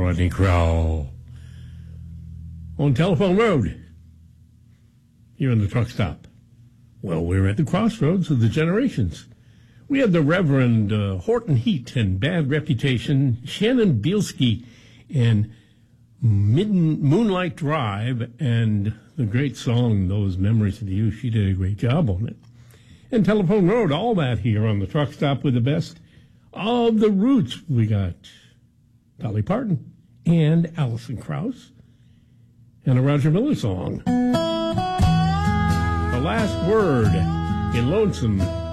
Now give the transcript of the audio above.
Rodney Crowell. On Telephone Road, here in the truck stop. Well, we're at the crossroads of the generations. We have the Reverend Horton Heat and Bad Reputation, Shannon Bielski and Moonlight Drive, and the great song, Those Memories of You. She did a great job on it. And Telephone Road, all that here on the truck stop with the best of the roots. We got Dolly Parton and Alison Krauss and a Roger Miller song. The Last Word in Lonesome